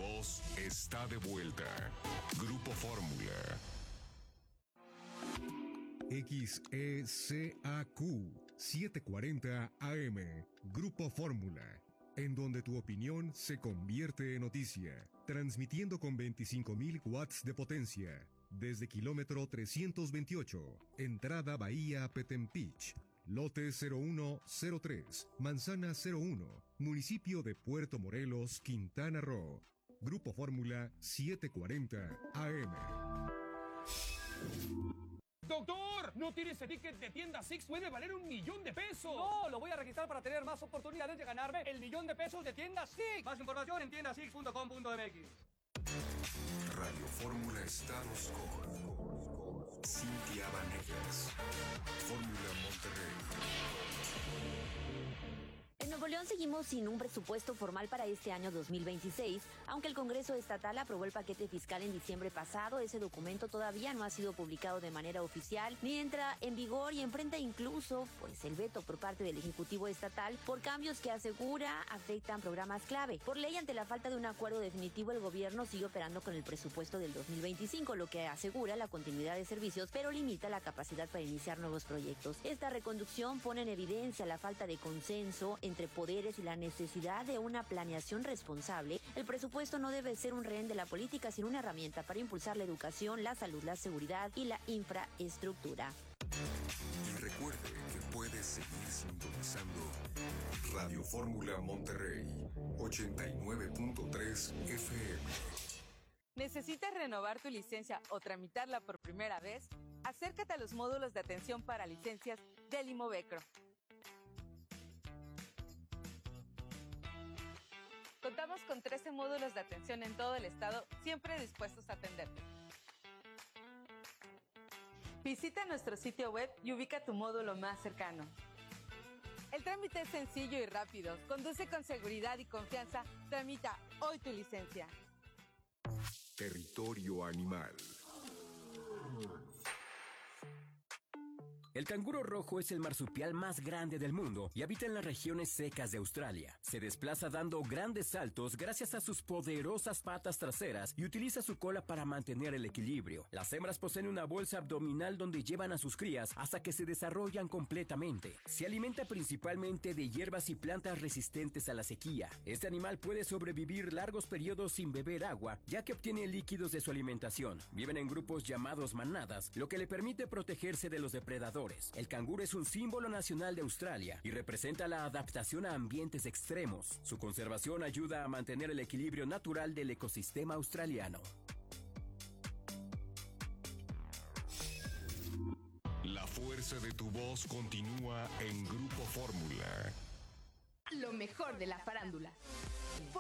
voz está de vuelta. Grupo Fórmula. XECAQ 740 AM. Grupo Fórmula. En donde tu opinión se convierte en noticia. Transmitiendo con 25.000 watts de potencia. Desde kilómetro 328. Entrada Bahía Petempich. Lote 0103, Manzana 01, municipio de Puerto Morelos, Quintana Roo. Grupo Fórmula 740 AM. ¡Doctor! ¿No tiene ese ticket de tienda Six? ¡Puede valer $1.000.000! No, lo voy a registrar para tener más oportunidades de ganarme el $1.000.000 de tienda Six. Más información en tiendasix.com.mx. Radio Fórmula Estados con Cintia Vanegas. Fórmula Monterrey. En Nuevo León seguimos sin un presupuesto formal para este año 2026. Aunque el Congreso Estatal aprobó el paquete fiscal en diciembre pasado, ese documento todavía no ha sido publicado de manera oficial, ni entra en vigor y enfrenta incluso el veto por parte del Ejecutivo Estatal por cambios que asegura afectan programas clave. Por ley, ante la falta de un acuerdo definitivo, el gobierno sigue operando con el presupuesto del 2025, lo que asegura la continuidad de servicios, pero limita la capacidad para iniciar nuevos proyectos. Esta reconducción pone en evidencia la falta de consenso entre poderes y la necesidad de una planeación responsable. El presupuesto no debe ser un rehén de la política, sino una herramienta para impulsar la educación, la salud, la seguridad y la infraestructura. Y recuerde que puede seguir sintonizando Radio Fórmula Monterrey 89.3 FM. ¿Necesitas renovar tu licencia o tramitarla por primera vez? Acércate a los módulos de atención para licencias del Imovecro. Contamos con 13 módulos de atención en todo el estado, siempre dispuestos a atenderte. Visita nuestro sitio web y ubica tu módulo más cercano. El trámite es sencillo y rápido. Conduce con seguridad y confianza. Tramita hoy tu licencia. Territorio animal. El canguro rojo es el marsupial más grande del mundo y habita en las regiones secas de Australia. Se desplaza dando grandes saltos gracias a sus poderosas patas traseras y utiliza su cola para mantener el equilibrio. Las hembras poseen una bolsa abdominal donde llevan a sus crías hasta que se desarrollan completamente. Se alimenta principalmente de hierbas y plantas resistentes a la sequía. Este animal puede sobrevivir largos periodos sin beber agua, ya que obtiene líquidos de su alimentación. Viven en grupos llamados manadas, lo que le permite protegerse de los depredadores. El canguro es un símbolo nacional de Australia y representa la adaptación a ambientes extremos. Su conservación ayuda a mantener el equilibrio natural del ecosistema australiano. La fuerza de tu voz continúa en Grupo Fórmula. Lo mejor de la farándula.